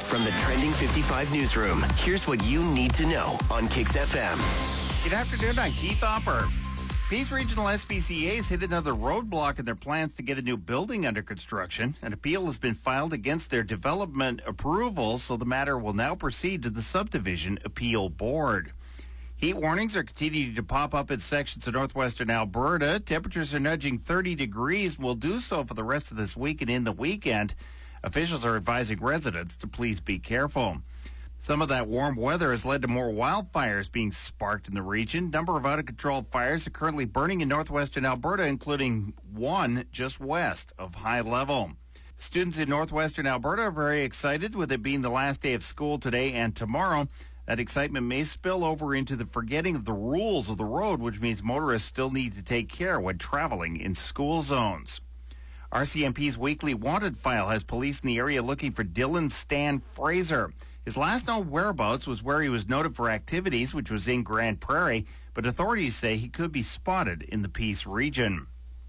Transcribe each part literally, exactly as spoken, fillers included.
From the Trending fifty-five newsroom, here's what you need to know on Kix F M. Good afternoon, I'm Keith Hopper. Peace Regional S P C A has hit another roadblock in their plans to get a new building under construction. An appeal has been filed against their development approval, so the matter will now proceed to the Subdivision Appeal Board. Heat warnings are continuing to pop up in sections of northwestern Alberta. Temperatures are nudging thirty degrees and will do so for the rest of this week and in the weekend. Officials are advising residents to please be careful. Some of that warm weather has led to more wildfires being sparked in the region. Number of out-of-control fires are currently burning in northwestern Alberta, including one just west of High Level. Students in northwestern Alberta are very excited, with it being the last day of school today and tomorrow. That excitement may spill over into the forgetting of the rules of the road, which means motorists still need to take care when traveling in school zones. R C M P's weekly wanted file has police in the area looking for Dylan Stan Fraser. His last known whereabouts was where he was noted for activities, which was in Grand Prairie, but authorities say he could be spotted in the Peace region.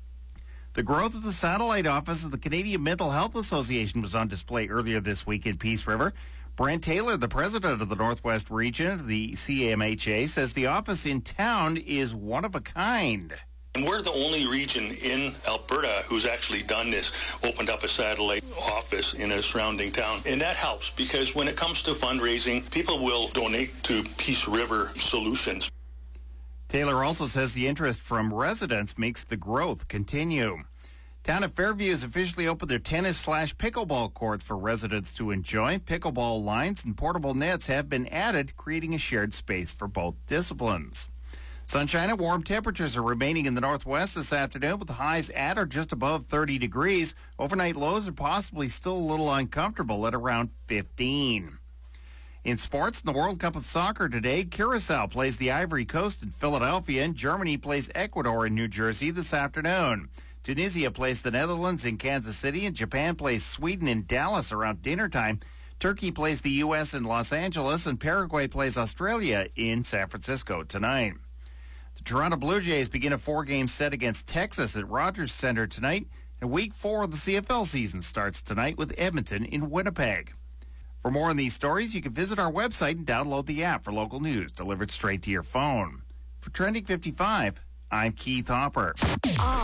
The growth of the satellite office of the Canadian Mental Health Association was on display earlier this week in Peace River. Brent Taylor, the president of the Northwest region of the C A M H A, says the office in town is one of a kind. And we're the only region in Alberta who's actually done this, opened up a satellite office in a surrounding town. And that helps because when it comes to fundraising, people will donate to Peace River Solutions. Taylor also says the interest from residents makes the growth continue. Town of Fairview has officially opened their tennis slash pickleball courts for residents to enjoy. Pickleball lines and portable nets have been added, creating a shared space for both disciplines. Sunshine and warm temperatures are remaining in the northwest this afternoon, with highs at or just above thirty degrees. Overnight lows are possibly still a little uncomfortable at around fifteen. In sports, in the World Cup of Soccer today, Curacao plays the Ivory Coast in Philadelphia, and Germany plays Ecuador in New Jersey this afternoon. Tunisia plays the Netherlands in Kansas City, and Japan plays Sweden in Dallas around dinner time. Turkey plays the U S in Los Angeles, and Paraguay plays Australia in San Francisco tonight. The Toronto Blue Jays begin a four-game set against Texas at Rogers Center tonight, and week four of the C F L season starts tonight with Edmonton in Winnipeg. For more on these stories, you can visit our website and download the app for local news delivered straight to your phone. For Trending fifty-five, I'm Keith Hopper.